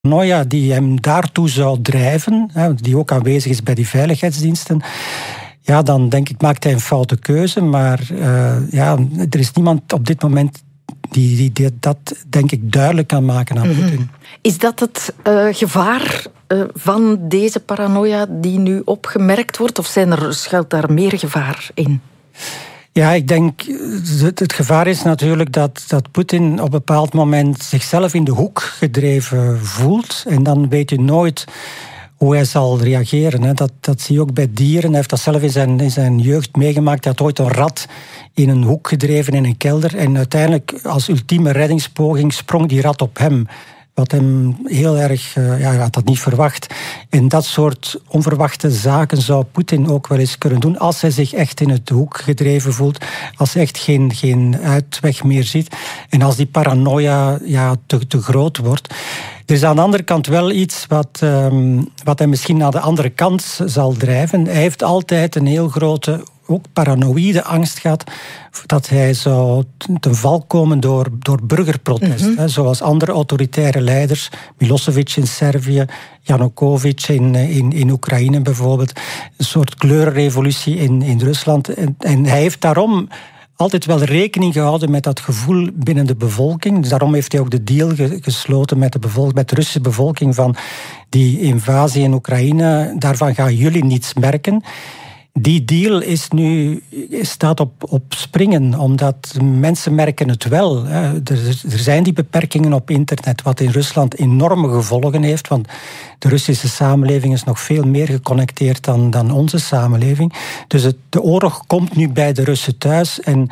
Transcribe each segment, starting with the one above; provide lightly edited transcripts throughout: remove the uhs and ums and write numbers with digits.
paranoia die hem daartoe zou drijven, die ook aanwezig is bij die veiligheidsdiensten, ja, dan denk ik, maakt hij een foute keuze. Maar er is niemand op dit moment die dat, denk ik, duidelijk kan maken aan Poetin. Is dat het gevaar van deze paranoia die nu opgemerkt wordt? Of schuilt daar meer gevaar in? Ja, ik denk, het gevaar is natuurlijk dat Poetin op een bepaald moment zichzelf in de hoek gedreven voelt. En dan weet je nooit hoe hij zal reageren. Dat zie je ook bij dieren. Hij heeft dat zelf in zijn jeugd meegemaakt. Hij had ooit een rat in een hoek gedreven in een kelder. En uiteindelijk, als ultieme reddingspoging, sprong die rat op hem. Wat hem heel erg, hij had dat niet verwacht. En dat soort onverwachte zaken zou Poetin ook wel eens kunnen doen als hij zich echt in het hoek gedreven voelt, als hij echt geen uitweg meer ziet en als die paranoia te groot wordt. Er is aan de andere kant wel iets wat hij misschien naar de andere kant zal drijven. Hij heeft altijd een heel grote, ook paranoïde angst gehad dat hij zou ten val komen door burgerprotest. Zoals andere autoritaire leiders, Milosevic in Servië, Yanukovych in Oekraïne bijvoorbeeld. Een soort kleurenrevolutie in Rusland. En hij heeft daarom altijd wel rekening gehouden met dat gevoel binnen de bevolking. Dus daarom heeft hij ook de deal gesloten met de Russische bevolking van die invasie in Oekraïne. Daarvan gaan jullie niets merken. Die deal staat op springen, omdat mensen merken het wel. Er zijn die beperkingen op internet, wat in Rusland enorme gevolgen heeft, want de Russische samenleving is nog veel meer geconnecteerd dan onze samenleving. Dus de oorlog komt nu bij de Russen thuis en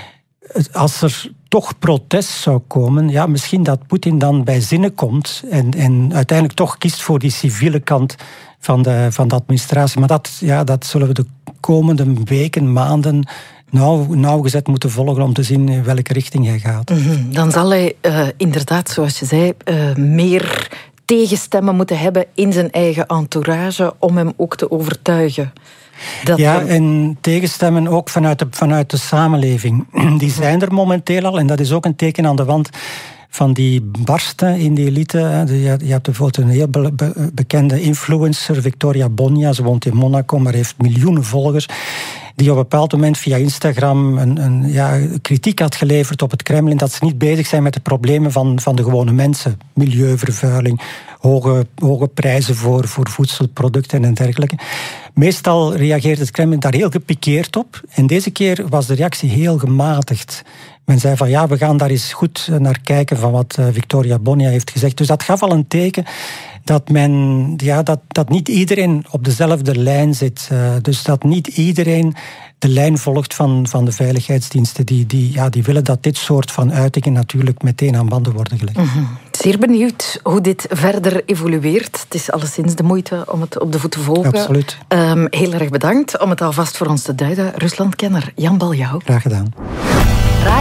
als er toch protest zou komen, misschien dat Poetin dan bij zinnen komt en uiteindelijk toch kiest voor die civiele kant van de administratie. Maar dat zullen we de komende weken, maanden nauwgezet moeten volgen om te zien in welke richting hij gaat. Dan zal hij inderdaad, zoals je zei, meer tegenstemmen moeten hebben in zijn eigen entourage om hem ook te overtuigen. En tegenstemmen ook vanuit de samenleving. Die zijn er momenteel al en dat is ook een teken aan de wand van die barsten in die elite. Je hebt bijvoorbeeld een heel bekende influencer, Victoria Bonia. Ze woont in Monaco, maar heeft miljoenen volgers. Die op een bepaald moment via Instagram een kritiek had geleverd op het Kremlin dat ze niet bezig zijn met de problemen van de gewone mensen. Milieuvervuiling, hoge prijzen voor voedselproducten en dergelijke. Meestal reageert het Kremlin daar heel gepikeerd op. En deze keer was de reactie heel gematigd. Men zei van we gaan daar eens goed naar kijken van wat Victoria Bonia heeft gezegd. Dus dat gaf al een teken dat niet iedereen op dezelfde lijn zit. Dus dat niet iedereen de lijn volgt van de veiligheidsdiensten. Die willen dat dit soort van uitingen natuurlijk meteen aan banden worden gelegd. Zeer benieuwd hoe dit verder evolueert. Het is alleszins de moeite om het op de voet te volgen. Absoluut. Heel erg bedankt om het alvast voor ons te duiden. Ruslandkenner Jan Baljouw. Graag gedaan.